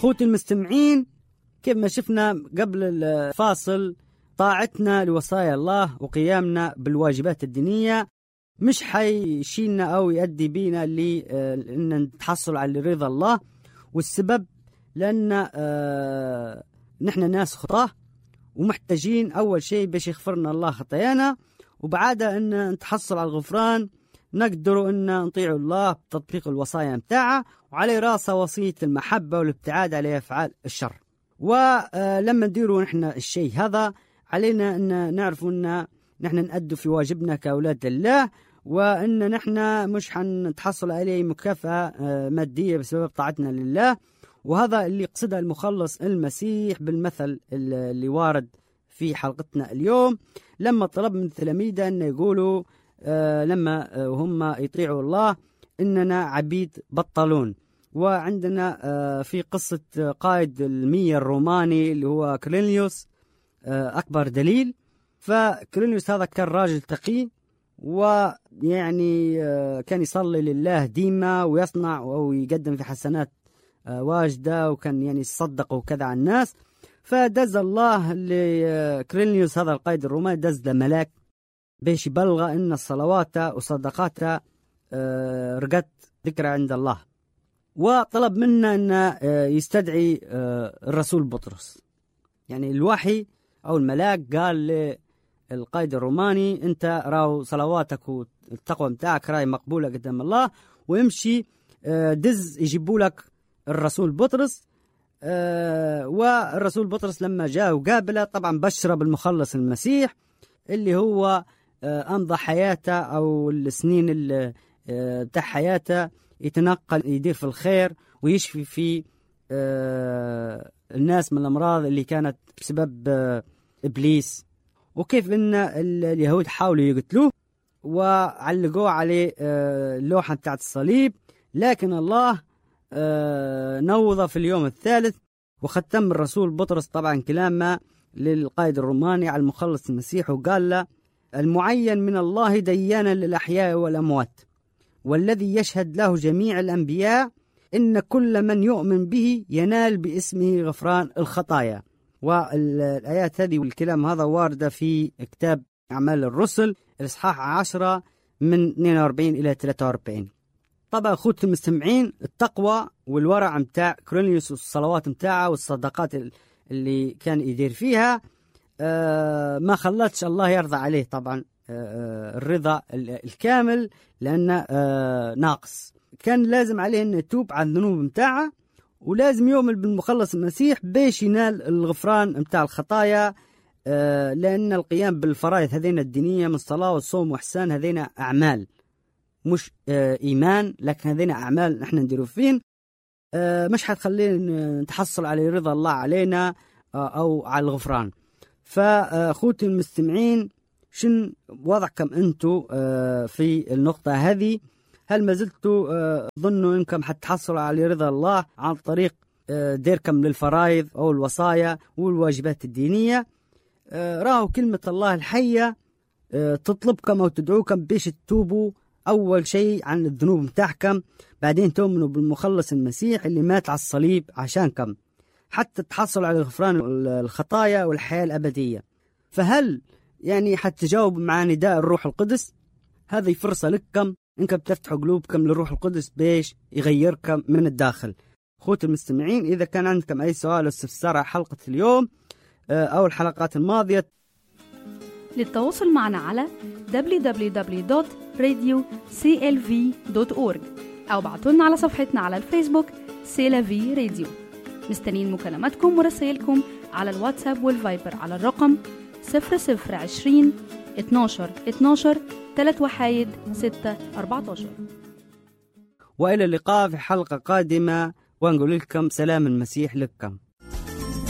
أخوتي المستمعين، كيف ما شفنا قبل الفاصل، طاعتنا لوصايا الله وقيامنا بالواجبات الدينية مش حيشيلنا أو يؤدي بينا لأن نتحصل على رضا الله. والسبب لأن نحن ناس خطاة ومحتاجين أول شيء باش يغفرنا الله خطايانا، وبعد أن نتحصل على الغفران نقدروا أن نطيع الله بتطبيق الوصايا متاعه، وعلى راسه وصية المحبة والابتعاد على أفعال الشر. ولما نديروا نحن الشيء هذا علينا أن نعرفوا أن نحن نأدوا في واجبنا كأولاد الله، وأن نحن مش حنتحصل عليه مكافأة مادية بسبب طاعتنا لله. وهذا اللي قصده المخلص المسيح بالمثل اللي وارد في حلقتنا اليوم، لما طلب من تلاميذه أن يقولوا لما هم يطيعوا الله إننا عبيد بطلون. وعندنا في قصة قائد المية الروماني اللي هو كرينيوس أكبر دليل. فكرينيوس هذا كان راجل تقي، ويعني كان يصلي لله ديما ويصنع أو يقدم في حسنات واجدة، وكان يعني يصدق وكذا على الناس. فدز الله لكرينيوس هذا القائد الروماني، دز ملاك باش يبلغ إن الصلوات وصدقاته رقت ذكرى عند الله، وطلب منا أن يستدعي الرسول بطرس. يعني الوحي أو الملاك قال للقائد الروماني أنت راو صلواتك والتقوى متاعك راي مقبولة قدام الله، ويمشي دز يجيبوا لك الرسول بطرس. والرسول بطرس لما جاء وقابله طبعا بشر بالمخلص المسيح اللي هو أمضى حياته أو السنين بتاع حياته يتنقل يدير في الخير ويشفي في الناس من الأمراض اللي كانت بسبب إبليس، وكيف إن اليهود حاولوا يقتلوه وعلقوه عليه اللوحة بتاعت الصليب، لكن الله نوض في اليوم الثالث. وختم الرسول بطرس طبعا كلامه للقائد الروماني على المخلص المسيح، وقال له المعين من الله ديانا للأحياء والأموات، والذي يشهد له جميع الأنبياء إن كل من يؤمن به ينال باسمه غفران الخطايا. والآيات هذه والكلام هذا واردة في كتاب أعمال الرسل الإصحاح 10 من 42 إلى 43. طبعا أخوتي المستمعين، التقوى والورع متاع كرينيوس والصلوات متاعه والصدقات اللي كان يدير فيها ما خلتش الله يرضى عليه طبعا الرضا الكامل، لأنه ناقص. كان لازم عليه أن يتوب عن الذنوب متاعه، ولازم يؤمن بالمخلص المسيح باش ينال الغفران متاع الخطايا، لأن القيام بالفرائض هذين الدينية من الصلاة والصوم وإحسان هذين أعمال مش إيمان، لكن هذين أعمال نحن نديروا فين مش حتخلينا نتحصل على رضا الله علينا أو على الغفران. فأخوتي المستمعين، شن وضعكم أنتوا في النقطة هذه؟ هل ما زلتوا ظنوا أنكم حتحصلوا على رضا الله عن طريق ديركم للفرائض أو الوصايا والواجبات الدينية؟ راهو كلمة الله الحية تطلبكم أو تدعوكم بيش تتوبوا أول شيء عن الذنوب متاعكم، بعدين تؤمنوا بالمخلص المسيح اللي مات على الصليب عشانكم حتى تحصلوا على غفران الخطايا والحياة الأبدية. فهل يعني حتجاوب مع نداء الروح القدس؟ هذه فرصة لكم إنكم تفتحوا قلوبكم للروح القدس بيش يغيركم من الداخل. أخوتي المستمعين، إذا كان عندكم أي سؤال أو استفسار على حلقة اليوم أو الحلقات الماضية، للتواصل معنا على www.radioclv.org أو بعتولنا على صفحتنا على الفيسبوك سيلافي راديو. مستنين مكالماتكم ورسائلكم على الواتساب والفايبر على الرقم 0020 12 12 316 14. وإلى اللقاء في حلقة قادمة، ونقول لكم سلام المسيح لكم.